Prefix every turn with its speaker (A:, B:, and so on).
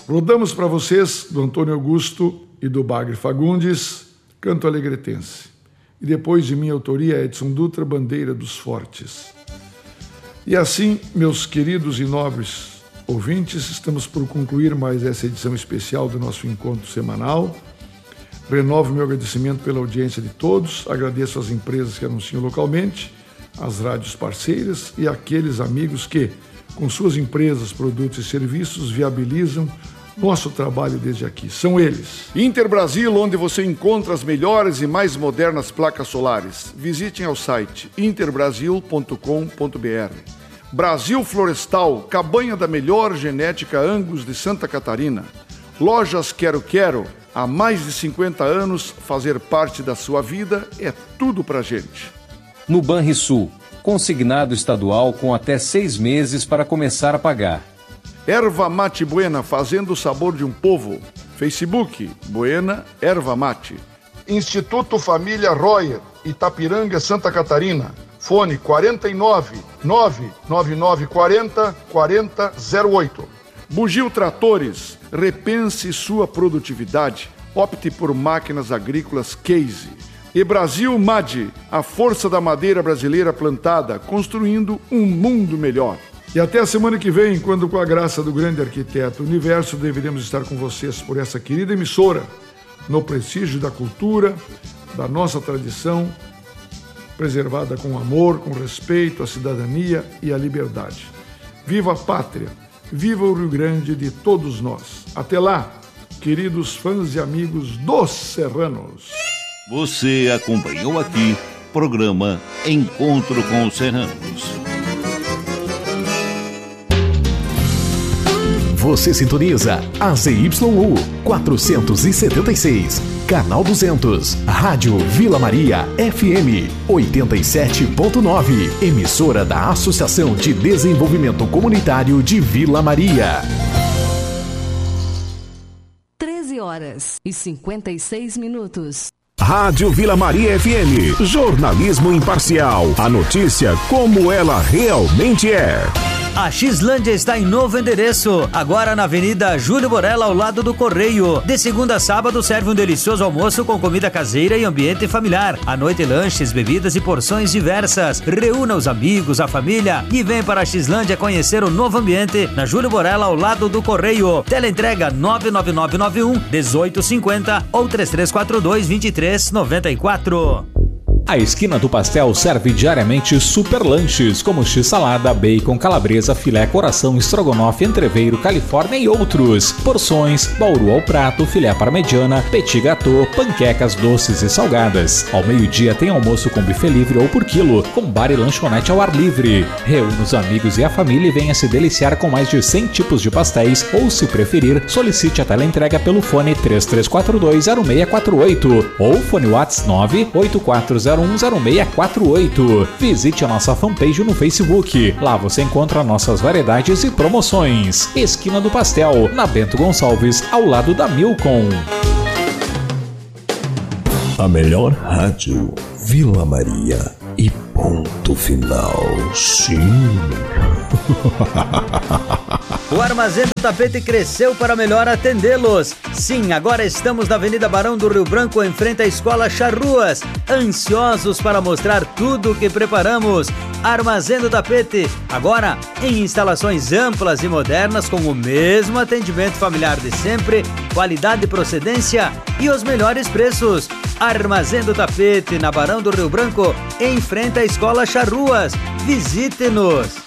A: Rodamos para vocês, do Antônio Augusto e do Bagre Fagundes, Canto Alegretense. E depois, de minha autoria, Edson Dutra, Bandeira dos Fortes. E assim, meus queridos e nobres ouvintes, estamos por concluir mais essa edição especial do nosso encontro semanal. Renovo meu agradecimento pela audiência de todos, agradeço às empresas que anunciam localmente, às rádios parceiras e àqueles amigos que, com suas empresas, produtos e serviços, viabilizam nosso trabalho desde aqui. São eles:
B: Interbrasil, onde você encontra as melhores e mais modernas placas solares. Visitem ao site interbrasil.com.br. Brasil Florestal, cabanha da melhor genética Angus de Santa Catarina. Lojas Quero Quero, há mais de 50 anos, fazer parte da sua vida é tudo pra gente.
C: No Banrisul, consignado estadual com até 6 meses para começar a pagar.
B: Erva Mate Buena, fazendo o sabor de um povo. Facebook, Buena Erva Mate. Instituto Família Royer, Itapiranga, Santa Catarina. Fone 49 99940 4008. Bugio Tratores, repense sua produtividade. Opte por máquinas agrícolas Case. E Brasil MAD, a força da madeira brasileira plantada, construindo um mundo melhor.
A: E até a semana que vem, quando, com a graça do grande arquiteto do universo, deveremos estar com vocês por essa querida emissora, no prestígio da cultura, da nossa tradição, preservada com amor, com respeito à cidadania e à liberdade. Viva a pátria, viva o Rio Grande de todos nós. Até lá, queridos fãs e amigos dos Serranos.
D: Você acompanhou aqui programa Encontro com os Serranos.
E: Você sintoniza a ZYU 476, canal 200, Rádio Vila Maria FM 87.9, emissora da Associação de Desenvolvimento Comunitário de Vila Maria.
F: 13h56.
G: Rádio Vila Maria FM, jornalismo imparcial, a notícia como ela realmente é.
H: A Xlândia está em novo endereço, agora na Avenida Júlio Borella, ao lado do Correio. De segunda a sábado serve um delicioso almoço com comida caseira e ambiente familiar. À noite, lanches, bebidas e porções diversas. Reúna os amigos, a família e vem para a Xlândia conhecer o novo ambiente na Júlio Borella, ao lado do Correio. Teleentrega 99991 1850 ou 3342 2394.
I: A Esquina do Pastel serve diariamente super lanches, como x-salada, bacon, calabresa, filé, coração, estrogonofe, entreveiro, califórnia e outros. Porções, bauru ao prato, filé parmegiana, petit gâteau, panquecas doces e salgadas. Ao meio-dia tem almoço com buffet livre ou por quilo, com bar e lanchonete ao ar livre. Reúna os amigos e a família e venha se deliciar com mais de 100 tipos de pastéis, ou se preferir, solicite a teleentrega pelo fone 33420648 ou fone WhatsApp 984010648. Visite a nossa fanpage no Facebook. Lá você encontra nossas variedades e promoções. Esquina do Pastel, na Bento Gonçalves, ao lado da Milcom.
G: A melhor rádio, Vila Maria. E ponto final. Sim.
H: O Armazém do Tapete cresceu para melhor atendê-los. Sim, agora estamos na Avenida Barão do Rio Branco, em frente à Escola Charruas. Ansiosos para mostrar tudo o que preparamos. Armazém do Tapete, agora em instalações amplas e modernas, com o mesmo atendimento familiar de sempre, qualidade e procedência e os melhores preços. Armazém do Tapete, na Barão do Rio Branco, em frente à Escola Charruas. Visite-nos!